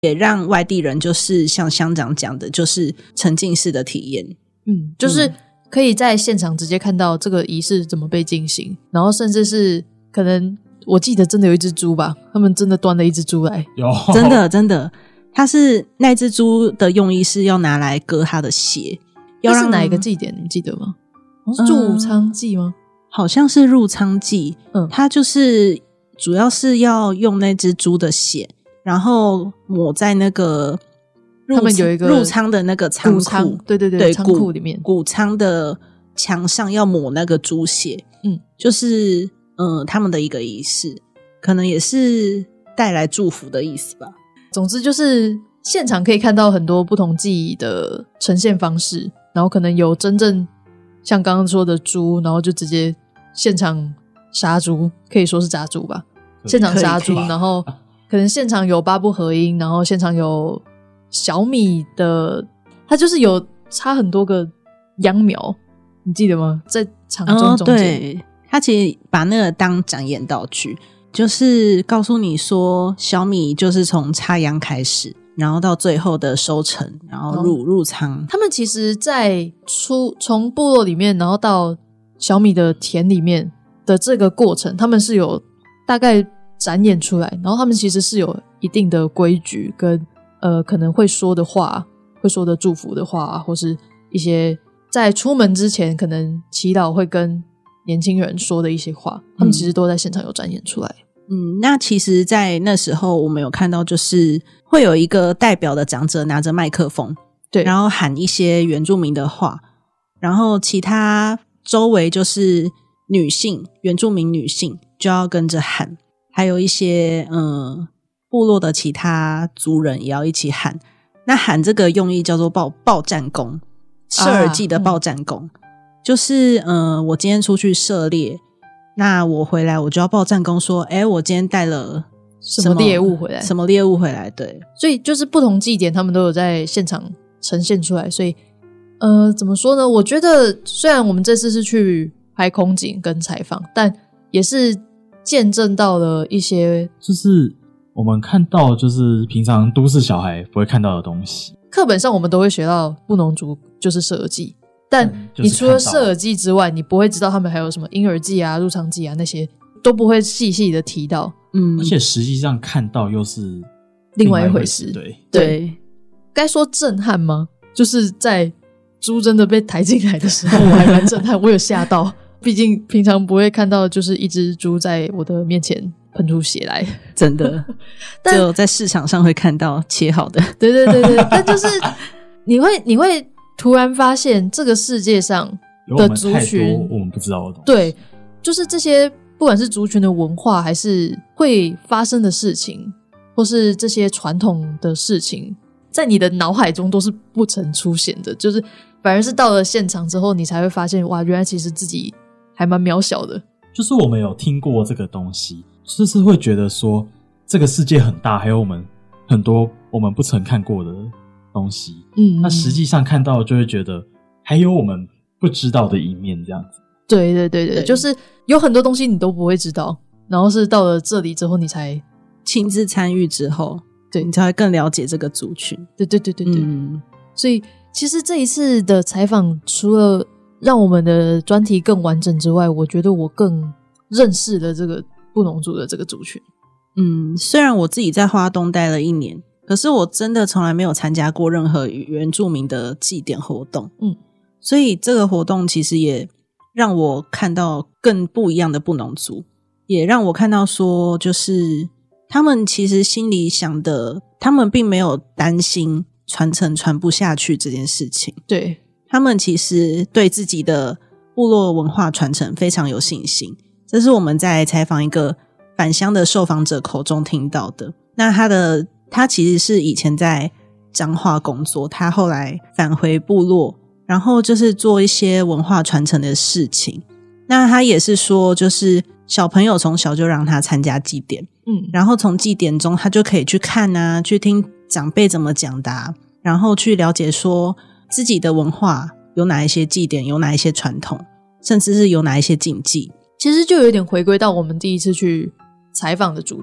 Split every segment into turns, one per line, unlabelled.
也让外地人就是像乡长讲的，就是沉浸式的体验。
就是可以在现场直接看到这个仪式怎么被进行，然后甚至是可能我记得真的有一只猪吧，他们真的端了一只猪来，
有
真的它是那只猪的用意是要拿来割它的血。
要是哪一个祭典你记得吗？是入仓祭吗？
好像是入仓祭。它就是主要是要用那只猪的血，然后抹在那个
他们有一个
入仓的那个仓库，
对仓库里面
谷仓的墙上要抹那个猪血。就是他们的一个仪式，可能也是带来祝福的意思吧。
总之就是现场可以看到很多不同记忆的呈现方式，然后可能有真正像刚刚说的猪，然后就直接现场杀猪，可以说是杀猪吧，现场杀猪，然后可能现场有八部合音，然后现场有小米的，它就是有插很多个秧苗，你记得吗？在场中间，
对，他其实把那个当展演道具，就是告诉你说小米就是从插秧开始，然后到最后的收成，然后入仓。
他们其实在从部落里面然后到小米的田里面的这个过程，他们是有大概展演出来，然后他们其实是有一定的规矩跟可能会说的话，会说的祝福的话，或是一些在出门之前可能祈祷会跟年轻人说的一些话，他们其实都在现场有展演出来。
那其实在那时候我们有看到就是会有一个代表的长者拿着麦克风，
对，
然后喊一些原住民的话，然后其他周围就是女性，原住民女性就要跟着喊，还有一些部落的其他族人也要一起喊。那喊这个用意叫做报战功，射耳祭的报战功，就是我今天出去狩猎，那我回来我就要报战功说我今天带了
什么猎物回来，
对，
所以就是不同祭典他们都有在现场呈现出来。所以怎么说呢，我觉得虽然我们这次是去拍空景跟采访，但也是见证到了一些
就是我们看到就是平常都市小孩不会看到的东西。
课本上我们都会学到布农族就是射耳祭，但你除了射耳祭之外，你不会知道他们还有什么婴儿祭啊、入仓祭啊，那些都不会细细的提到。
而且实际上看到又是
另外一回事。
对，
该说震撼吗？就是在猪真的被抬进来的时候，我还蛮震撼，我有吓到。毕竟平常不会看到就是一只猪在我的面前喷出血来，
真的只有在市场上会看到切好的。
对，但就是你会突然发现这个世界上的族群
有我们不知道的东西。
对，就是这些不管是族群的文化还是会发生的事情，或是这些传统的事情，在你的脑海中都是不曾出现的，就是反而是到了现场之后你才会发现，哇，原来其实自己还蛮渺小的。
就是我们有听过这个东西，就是会觉得说这个世界很大，还有我们很多我们不曾看过的东西。那实际上看到就会觉得还有我们不知道的一面这样子。
对，就是有很多东西你都不会知道，然后是到了这里之后你才
亲自参与之后，对，你才会更了解这个族群。
对，所以其实这一次的采访除了让我们的专题更完整之外，我觉得我更认识了这个布农族的这个族群。
虽然我自己在花东待了1年，可是我真的从来没有参加过任何原住民的祭典活动。所以这个活动其实也让我看到更不一样的布农族，也让我看到说就是他们其实心里想的，他们并没有担心传承传不下去这件事情。
对，
他们其实对自己的部落文化传承非常有信心，这是我们在采访一个返乡的受访者口中听到的。那他其实是以前在彰化工作，他后来返回部落，然后就是做一些文化传承的事情。那他也是说就是小朋友从小就让他参加祭典，然后从祭典中他就可以去看啊，去听长辈怎么讲的啊，然后去了解说自己的文化有哪一些祭典，有哪一些传统，甚至是有哪一些禁忌。
其实就有点回归到我们第一次去采访的主题，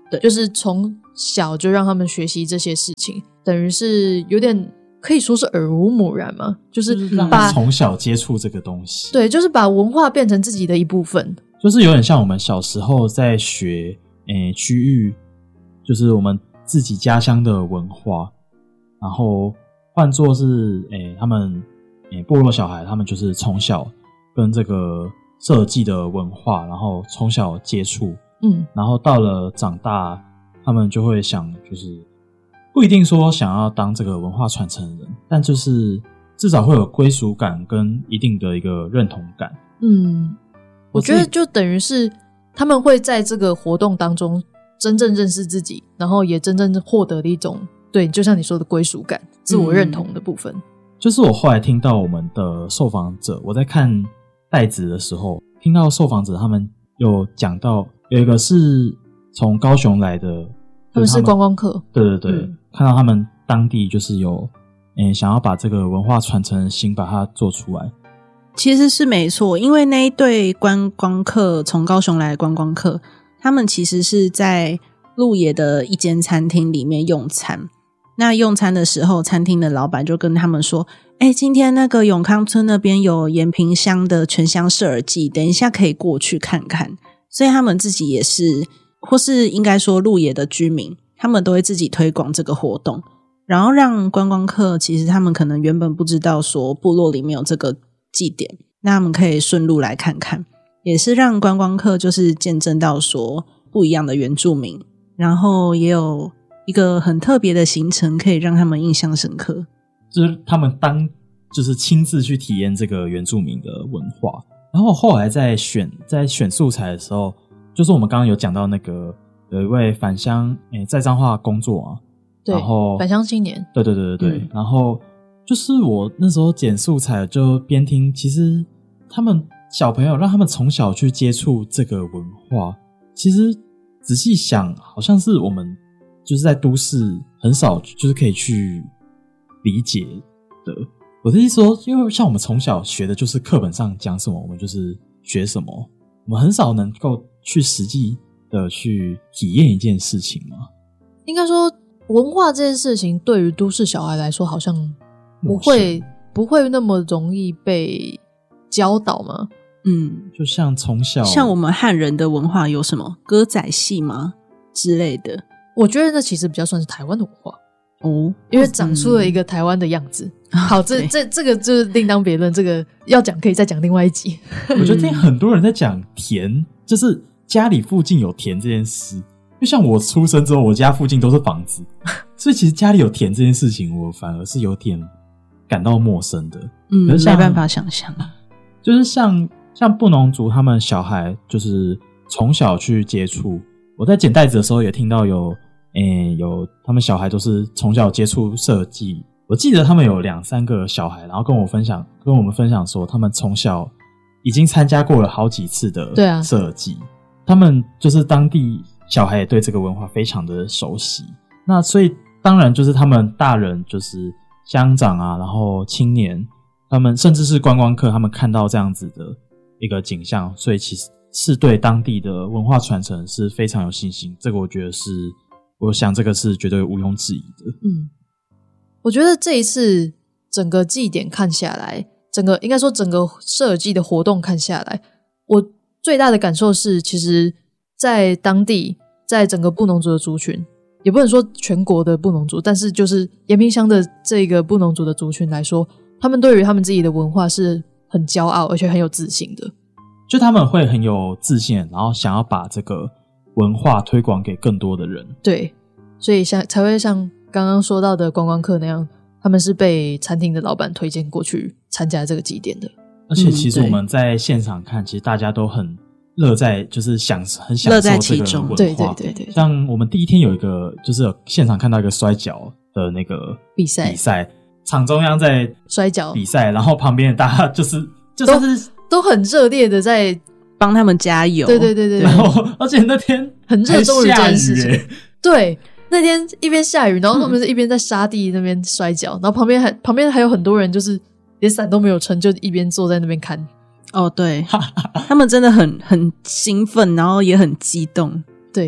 对，
就是从小就让他们学习这些事情，等于是有点可以说是耳濡目染嘛，就是
让他从小接触这个东西。
对，就是把文化变成自己的一部分，
就是有点像我们小时候在学区域，就是我们自己家乡的文化，然后换作是他们部落小孩，他们就是从小跟这个设计的文化，然后从小接触，然后到了长大，他们就会想，就是不一定说想要当这个文化传承人，但就是至少会有归属感跟一定的一个认同感。
我觉得就等于是他们会在这个活动当中真正认识自己，然后也真正获得了一种对，就像你说的归属感、自我认同的部分。
就是我后来听到我们的受访者，我在看带子的时候，听到受访者他们有讲到，有一个是从高雄来的，
他们是观光客，
对，看到他们当地就是有想要把这个文化传承的心把它做出来。
其实是没错，因为那一对观光客，从高雄来的观光客，他们其实是在鹿野的一间餐厅里面用餐。那用餐的时候，餐厅的老板就跟他们说，今天那个永康村那边有延平乡的全乡射耳祭，等一下可以过去看看。所以他们自己也是，或是应该说鹿野的居民，他们都会自己推广这个活动，然后让观光客，其实他们可能原本不知道说部落里面有这个祭典，那他们可以顺路来看看，也是让观光客就是见证到说不一样的原住民，然后也有一个很特别的行程可以让他们印象深刻，
就是他们就是亲自去体验这个原住民的文化。然后后来在选素材的时候，就是我们刚刚有讲到那个有一位返乡在彰化工作啊，
对，
然后
返乡青年，
对，然后就是我那时候剪素材就边听，其实他们小朋友让他们从小去接触这个文化，其实仔细想好像是我们就是在都市很少就是可以去理解的。我的意思说，因为像我们从小学的就是课本上讲什么我们就是学什么，我们很少能够去实际的去体验一件事情嘛。
应该说文化这件事情对于都市小孩来说好像不会那么容易被教导吗？
就像从小
像我们汉人的文化有什么歌仔戏吗之类的，
我觉得那其实比较算是台湾的文化因为长出了一个台湾的样子。好，这个就是另当别论，这个要讲可以再讲另外一集。
我觉得听很多人在讲田，就是家里附近有田这件事，就像我出生之后我家附近都是房子，所以其实家里有田这件事情我反而是有点感到陌生的。
没办法想象，
就是像布农族他们小孩就是从小去接触，我在剪带子的时候也听到有他们小孩都是从小接触设计，我记得他们有2-3个小孩，然后跟我们分享说他们从小已经参加过了好几次的设计，他们就是当地小孩也对这个文化非常的熟悉。那所以当然就是他们大人就是乡长啊，然后青年，他们甚至是观光客，他们看到这样子的一个景象，所以其实是对当地的文化传承是非常有信心。这个我想这个是绝对毋庸置疑的。
我觉得这一次整个祭典看下来，应该说整个设计的活动看下来，我最大的感受是，其实在当地，在整个布农族的族群，也不能说全国的布农族，但是就是延平乡的这个布农族的族群来说，他们对于他们自己的文化是很骄傲而且很有自信的，
就他们会很有自信，然后想要把这个文化推广给更多的人。
对，所以才会像刚刚说到的观光客那样，他们是被餐厅的老板推荐过去参加这个祭典的。
而且其实我们在现场看，其实大家都很乐在，就是很享受这个文化。
对，
像我们第一天有一个，就是有现场看到一个摔跤的那个比赛，场中央在
摔跤
比赛，然后旁边的大家就是
都很热烈的在
帮他们加油。
对，
然后而且那天
很热衷于这件事情。对，那天一边下雨，然后他们是一边在沙地那边摔跤，然后旁边还有很多人就是连伞都没有撑，就一边坐在那边看。对，
他们真的很兴奋，然后也很激动。
对，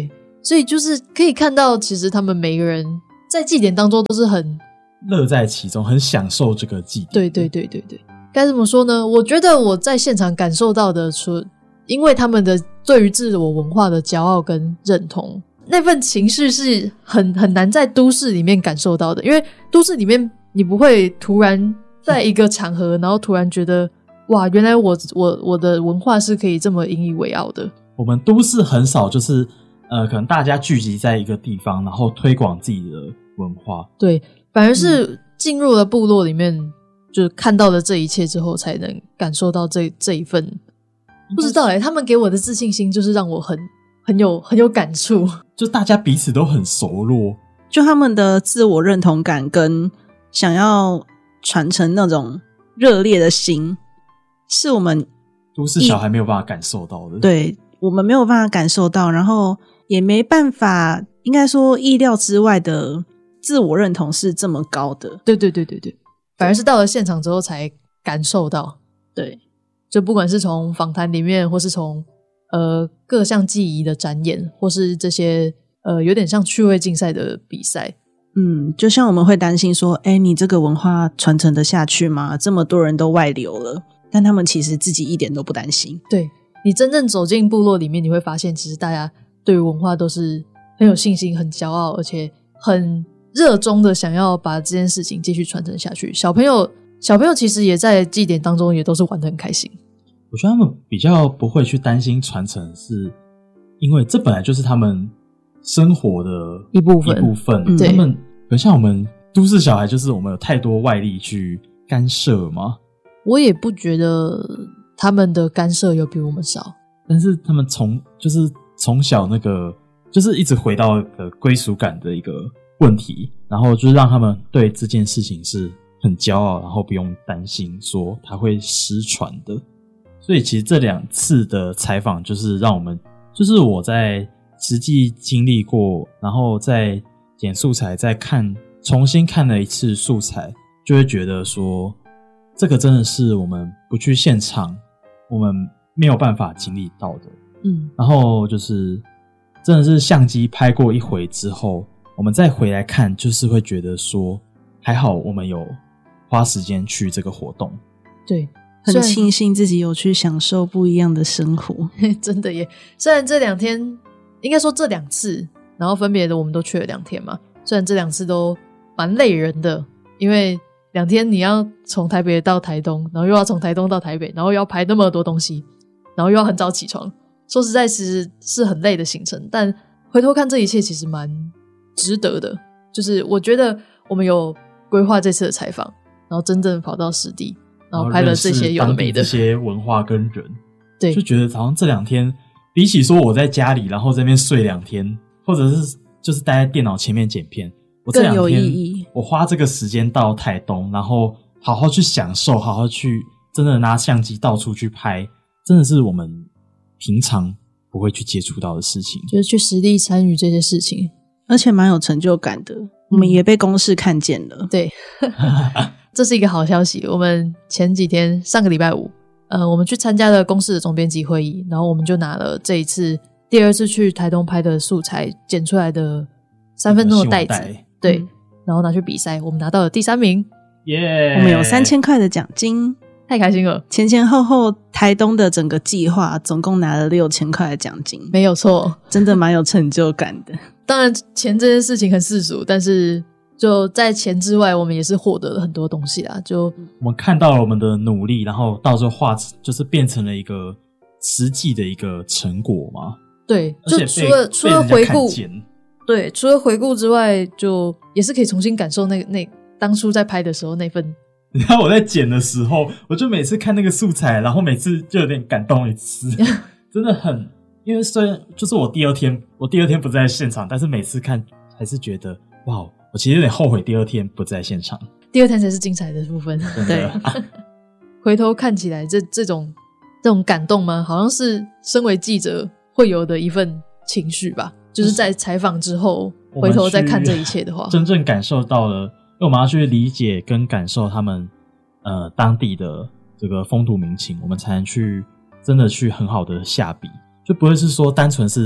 所以就是可以看到，其实他们每个人在祭典当中都是很
乐在其中，很享受这个祭典。
对，该怎么说呢？我觉得我在现场感受到的，因为他们的对于自我文化的骄傲跟认同，那份情绪是很难在都市里面感受到的。因为都市里面你不会突然在一个场合，然后突然觉得哇，原来我的文化是可以这么引以为傲的。
我们都市很少就是可能大家聚集在一个地方，然后推广自己的文化。
对，反而是进入了部落里面，就是看到了这一切之后，才能感受到这一份。不知道他们给我的自信心就是让我很有感触。
就大家彼此都很熟络，
就他们的自我认同感跟想要传承那种热烈的心，是我们
都市小孩没有办法感受到的。
对，我们没有办法感受到，然后也没办法，应该说意料之外的自我认同是这么高的。
对，反而是到了现场之后才感受到。
对，
就不管是从访谈里面，或是从各项技艺的展演，或是这些有点像趣味竞赛的比赛。
就像我们会担心说，你这个文化传承得下去吗？这么多人都外流了，但他们其实自己一点都不担心。
对，你真正走进部落里面，你会发现其实大家对于文化都是很有信心、很骄傲，而且很热衷的想要把这件事情继续传承下去。小朋友其实也在祭典当中也都是玩得很开心。
我觉得他们比较不会去担心传承，是因为这本来就是他们生活的一部分。他们很像我们都市小孩，就是我们有太多外力去干涉吗？
我也不觉得他们的干涉有比我们少，
但是他们从小那个就是一直回到一个归属感的一个问题，然后就是让他们对这件事情是很骄傲，然后不用担心说它会失传的。所以其实这2次的采访就是让我们，就是我在实际经历过，然后在剪素材再重新看了一次素材，就会觉得说这个真的是我们不去现场我们没有办法经历到的。然后就是真的是相机拍过一回之后，我们再回来看，就是会觉得说还好我们有花时间去这个活动。
对，
很庆幸自己有去享受不一样的生活。
真的耶，虽然这2天，应该说这2次，然后分别的我们都去了2天嘛，虽然这2次都蛮累人的，因为2天你要从台北到台东，然后又要从台东到台北，然后又要排那么多东西，然后又要很早起床，说实在其实是很累的行程，但回头看这一切其实蛮值得的。就是我觉得我们有规划这次的采访，然后真正跑到实地，然后拍了这些有的没的
这些文化跟人，
对，
就觉得好像这2天比起说我在家里然后在那边睡2天，或者是就是待在电脑前面剪片，我这2天
更有意义。
我花这个时间到台东，然后好好去享受，好好去真的拿相机到处去拍，真的是我们平常不会去接触到的事情，
就是去实地参与这些事情，
而且蛮有成就感的。我们也被公视看见了。
对这是一个好消息。我们前几天上个礼拜五我们去参加了公视的总编辑会议，然后我们就拿了这一次第2次去台东拍的素材剪出来的3分钟的袋子，对，然后拿去比赛，我们拿到了第3名，
耶！
我们有3000块的奖金，
太开心了。
前后台东的整个计划总共拿了6000块的奖金，
没有错，
真的蛮有成就感的。
当然钱这件事情很世俗，但是就在钱之外，我们也是获得了很多东西啦。就
我们看到了我们的努力，然后到时候画就是变成了一个实际的一个成果嘛。
对，就除了回顾，对，除了回顾之外，就也是可以重新感受那当初在拍的时候那份。
你看我在剪的时候，我就每次看那个素材，然后每次就有点感动一次，真的很。因为虽然就是我第二天不在现场，但是每次看还是觉得哇，我其实有点后悔第2天不在现场。
第2天才是精彩的部分。对，回头看起来这种感动吗？好像是身为记者会有的一份情绪吧。就是在采访之后回头再看这一切的话，
真正感受到了，因为我们要去理解跟感受他们当地的这个风土民情，我们才能去真的去很好的下笔。就不会是说单纯是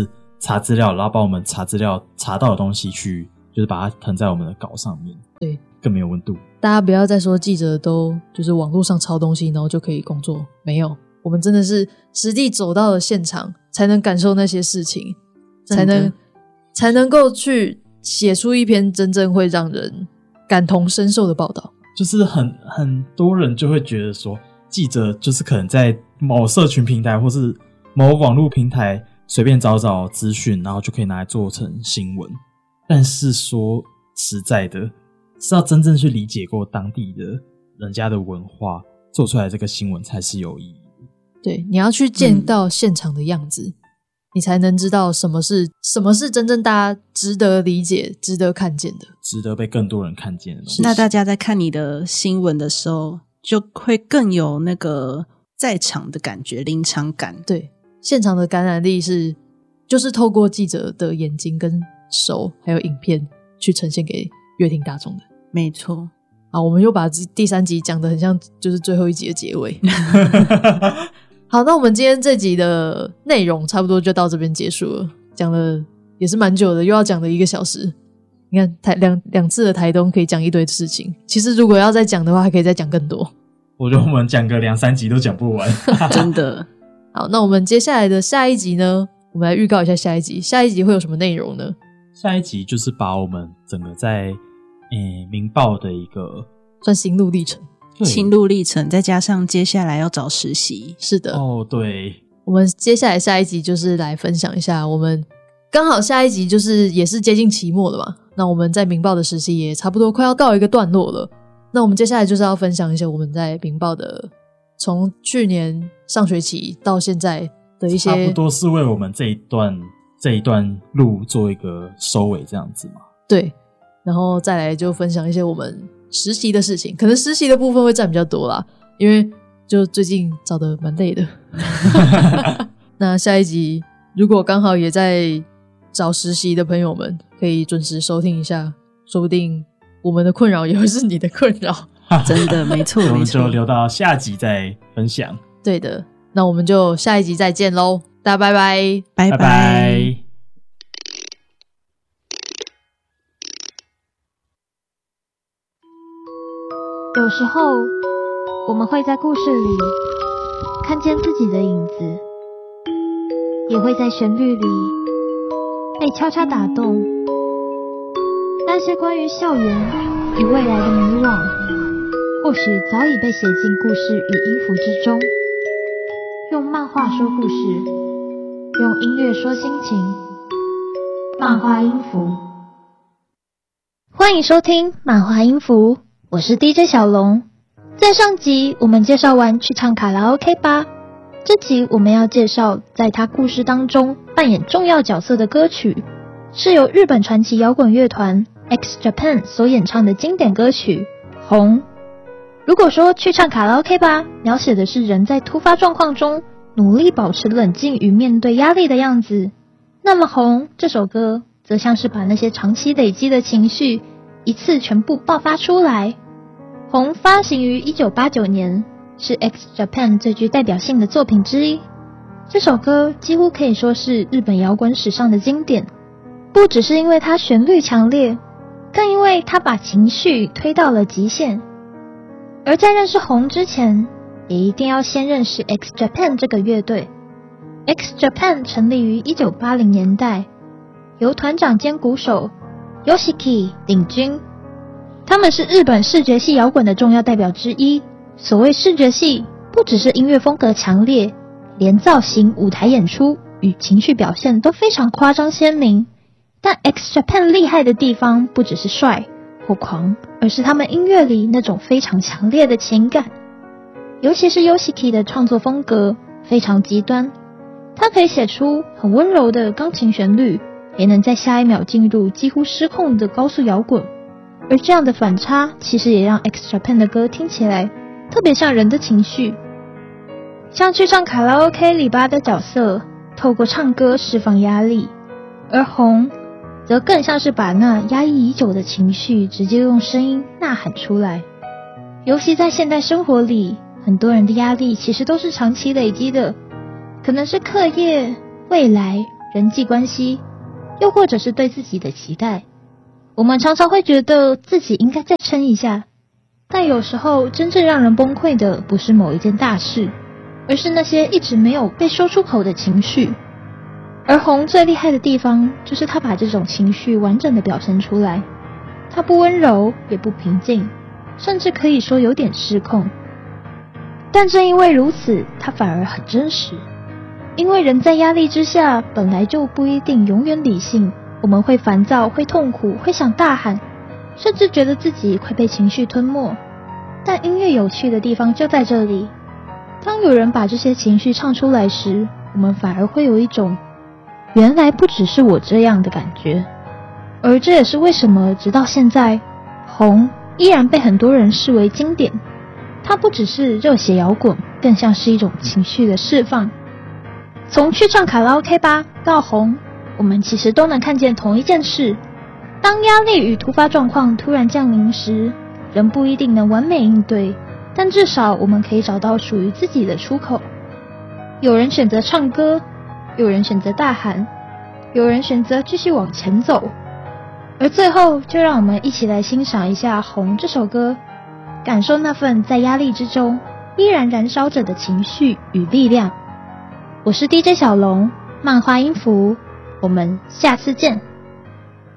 查资料，然后把我们查资料查到的东西去，就是把它誊在我们的稿上面，
对，
更没有温度。
大家不要再说记者都就是网络上抄东西然后就可以工作，没有，我们真的是实地走到了现场才能感受那些事情，才能够去写出一篇真正会让人感同身受的报道。
就是很多人就会觉得说，记者就是可能在某社群平台或是某网络平台随便找找资讯，然后就可以拿来做成新闻。但是说实在的，是要真正去理解过当地的人家的文化，做出来这个新闻才是有意义的。
对，你要去见到现场的样子，你才能知道什么是真正大家值得理解、值得看见的，
值得被更多人看见的东西。
那大家在看你的新闻的时候，就会更有那个在场的感觉，临场感。
对，现场的感染力就是透过记者的眼睛跟手还有影片去呈现给乐听大众的。
没错。
好，我们又把第3集讲得很像就是最后一集的结尾。好，那我们今天这集的内容差不多就到这边结束了，讲了也是蛮久的，又要讲了1个小时。你看两次的台东可以讲一堆事情，其实如果要再讲的话还可以再讲更多。
我觉得我们讲个2-3集都讲不完。
真的。
好，那我们接下来的下一集呢，我们来预告一下下一集会有什么内容呢？
下一集就是把我们整个在民报的一个
算心路历程，
心路历程，再加上接下来要找实习。
是的。
哦，对，
我们接下来下一集就是来分享一下，我们刚好下一集就是也是接近期末了嘛，那我们在民报的实习也差不多快要告一个段落了，那我们接下来就是要分享一些我们在民报的从去年上学期到现在的一些，
差不多是为我们这一段路做一个收尾这样子嘛。
对，然后再来就分享一些我们实习的事情，可能实习的部分会占比较多啦，因为就最近找得蛮累的。那下一集如果刚好也在找实习的朋友们，可以准时收听一下，说不定我们的困扰也会是你的困扰。
真的，没错，
我们
没错。
就留到下集再分享。
对的，那我们就下一集再见咯，大家拜拜，
拜拜。
有时候我们会在故事里看见自己的影子，也会在旋律里被悄悄打动。那些关于校园与未来的迷惘，或许早已被写进故事与音符之中。用漫画说故事，用音乐说心情，漫画音符。欢迎收听漫画音符，我是 DJ 小龙。在上集我们介绍完去唱卡拉 OK 吧，这集我们要介绍在他故事当中扮演重要角色的歌曲，是由日本传奇摇滚乐团 X Japan 所演唱的经典歌曲《红》。如果说去唱卡拉 OK 吧描写的是人在突发状况中努力保持冷静与面对压力的样子，那么《红》这首歌则像是把那些长期累积的情绪一次全部爆发出来。红发行于1989年，是 X Japan 最具代表性的作品之一。这首歌几乎可以说是日本摇滚史上的经典，不只是因为它旋律强烈，更因为它把情绪推到了极限。而在认识红之前，也一定要先认识 X Japan 这个乐队。X Japan 成立于1980年代，由团长兼鼓手 Yoshiki 领军。他们是日本视觉系摇滚的重要代表之一。所谓视觉系，不只是音乐风格强烈，连造型、舞台演出与情绪表现都非常夸张鲜明。但 X Japan 厉害的地方不只是帅或狂，而是他们音乐里那种非常强烈的情感。尤其是 Yoshiki 的创作风格非常极端，他可以写出很温柔的钢琴旋律，也能在下一秒进入几乎失控的高速摇滚。而这样的反差其实也让 X Japan 的歌听起来特别像人的情绪。像去唱卡拉 OK 里吧的角色透过唱歌释放压力，而红则更像是把那压抑已久的情绪直接用声音呐喊出来。尤其在现代生活里，很多人的压力其实都是长期累积的，可能是课业、未来、 人际关系，又或者是对自己的期待。我们常常会觉得自己应该再撑一下，但有时候真正让人崩溃的不是某一件大事，而是那些一直没有被说出口的情绪。而红最厉害的地方，就是他把这种情绪完整的表现出来。他不温柔，也不平静，甚至可以说有点失控。但正因为如此，他反而很真实。因为人在压力之下，本来就不一定永远理性，我们会烦躁，会痛苦，会想大喊，甚至觉得自己快被情绪吞没。但音乐有趣的地方就在这里，当有人把这些情绪唱出来时，我们反而会有一种原来不只是我这样的感觉。而这也是为什么直到现在，红依然被很多人视为经典。它不只是热血摇滚，更像是一种情绪的释放。从去唱卡拉 OK 吧到红，我们其实都能看见同一件事：当压力与突发状况突然降临时，人不一定能完美应对，但至少我们可以找到属于自己的出口。有人选择唱歌，有人选择大喊，有人选择继续往前走。而最后，就让我们一起来欣赏一下《红》这首歌，感受那份在压力之中依然燃烧着的情绪与力量。我是 DJ 小龙，漫画音符，我们下次见。